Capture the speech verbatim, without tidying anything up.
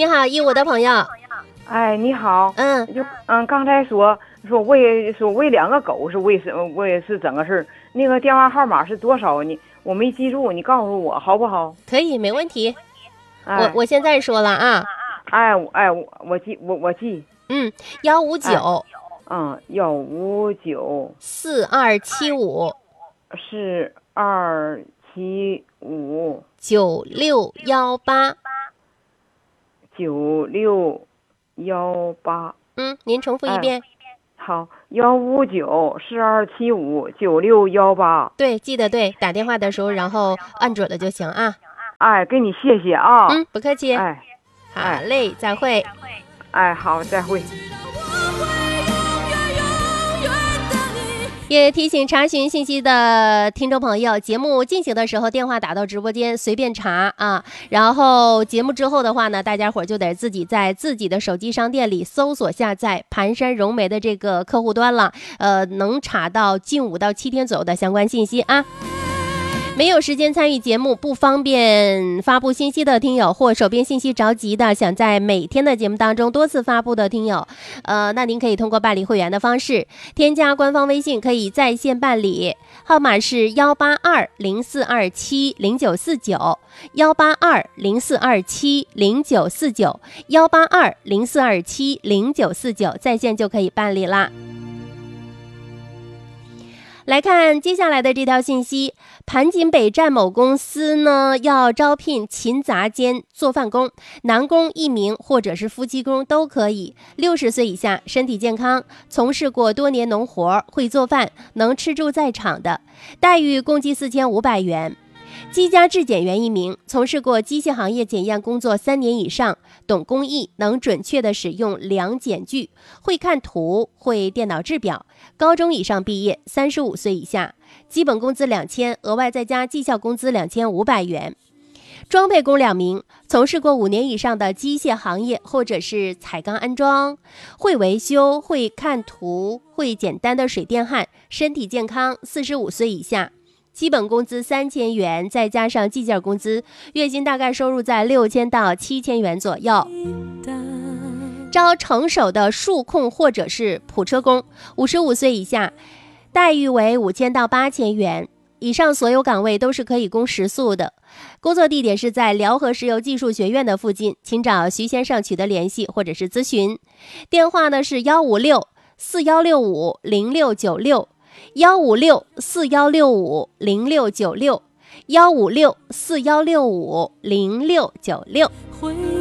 你好，一五的朋友。 哎，你好。 嗯， 就嗯，刚才说说喂说喂两个狗是为什么？为是怎个事儿？那个电话号码是多少？你我没记住，你告诉我好不好？ 可以，没问题。 哎、 我我现在说了啊。 哎我哎我我记我我记。 嗯，幺五九。 嗯，幺五九四二七五四二七五九六幺八九六幺八。 嗯，您重复一遍。 哎、好，幺五九四二七五九六幺八。 对，记得对，打电话的时候然后按准了就行啊。 哎，给你谢谢啊。 嗯，不客气。 哎， 好嘞，再会。 哎，好，再会。 也提醒查询信息的听众朋友，节目进行的时候电话打到直播间随便查啊，然后节目之后的话呢，大家伙就得自己在自己的手机商店里搜索下载盘山融媒的这个客户端了，呃，能查到近五到七天左右的相关信息啊。没有时间参与节目，不方便发布信息的听友，或手边信息着急的，想在每天的节目当中多次发布的听友，呃，那您可以通过办理会员的方式，添加官方微信，可以在线办理，号码是幺八二零四二七零九四九，幺八二零四二七零九四九，幺八二零四二七零九四九，在线就可以办理啦。来看接下来的这条信息，盘锦北站某公司呢要招聘勤杂间做饭工，男工一名或者是夫妻工都可以，六十岁以下，身体健康，从事过多年农活，会做饭，能吃住在场的，待遇共计四千五百元。机加质检员一名，从事过机械行业检验工作三年以上，懂工艺，能准确地使用量检具，会看图，会电脑制表，高中以上毕业，三十五岁以下，基本工资两千，额外再加绩效工资两千五百元。装配工两名，从事过五年以上的机械行业或者是彩钢安装，会维修，会看图，会简单的水电焊，身体健康，四十五岁以下。基本工资三千元，再加上计件工资，月薪大概收入在六千到七千元左右。招成手的数控或者是普车工，五十五岁以下，待遇为五千到八千元。以上所有岗位都是可以供食宿的，工作地点是在辽河石油技术学院的附近，请找徐先生取得联系或者是咨询。电话呢是幺五六四幺六五零六九六。幺五六四幺六五零六九六，幺五六四幺六五零六九六。